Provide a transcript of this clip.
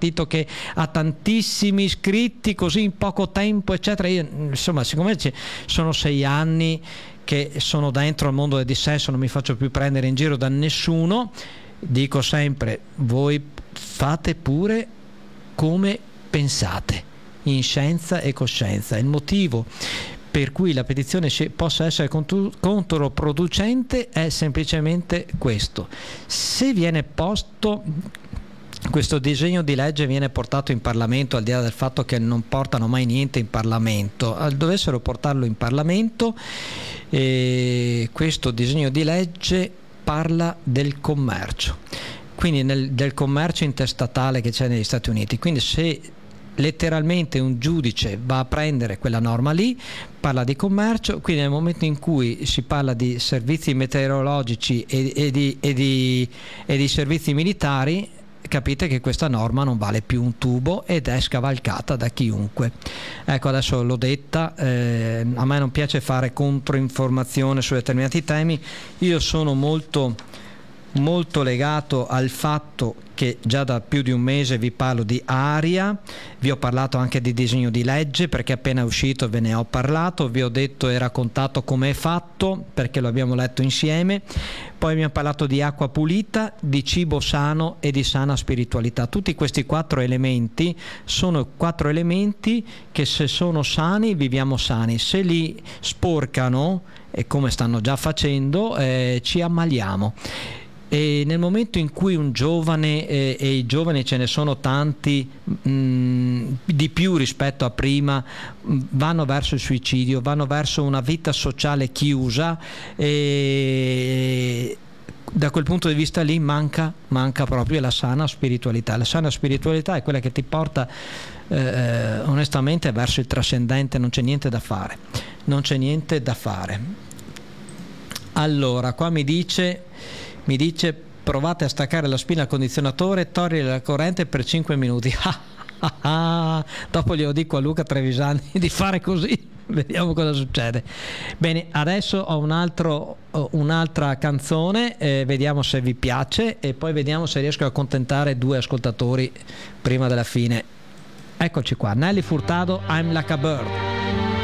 partito che ha tantissimi iscritti così in poco tempo, eccetera. Io, insomma, siccome sono 6 anni che sono dentro al mondo del dissenso, non mi faccio più prendere in giro da nessuno, dico sempre: voi fate pure come pensate, in scienza e coscienza. Il motivo per cui la petizione possa essere controproducente è semplicemente questo: se viene posto questo disegno di legge, viene portato in Parlamento, al di là del fatto che non portano mai niente in Parlamento, dovessero portarlo in Parlamento, questo disegno di legge parla del commercio, quindi del commercio interstatale che c'è negli Stati Uniti. Quindi se letteralmente un giudice va a prendere quella norma lì, parla di commercio, quindi nel momento in cui si parla di servizi meteorologici e di servizi militari, capite che questa norma non vale più un tubo ed è scavalcata da chiunque. Ecco, adesso l'ho detta, a me non piace fare controinformazione su determinati temi. Io sono molto legato al fatto che già da più di un mese vi parlo di ARIA, vi ho parlato anche di disegno di legge perché appena è uscito ve ne ho parlato, vi ho detto e raccontato come è fatto perché lo abbiamo letto insieme, poi abbiamo parlato di acqua pulita, di cibo sano e di sana spiritualità. Tutti questi 4 elementi sono 4 elementi che, se sono sani, viviamo sani; se li sporcano, e come stanno già facendo, ci ammaliamo. E nel momento in cui un giovane, e i giovani ce ne sono tanti, di più rispetto a prima, vanno verso il suicidio, vanno verso una vita sociale chiusa, e da quel punto di vista lì manca proprio la sana spiritualità. La sana spiritualità è quella che ti porta onestamente verso il trascendente. Non c'è niente da fare, Allora, qua mi dice provate a staccare la spina al condizionatore, togliere la corrente per 5 minuti. Dopo glielo dico a Luca Trevisani di fare così, vediamo cosa succede. Bene, adesso ho un'altra canzone, vediamo se vi piace e poi vediamo se riesco a accontentare 2 ascoltatori prima della fine. Eccoci qua, Nelly Furtado, I'm Like a Bird.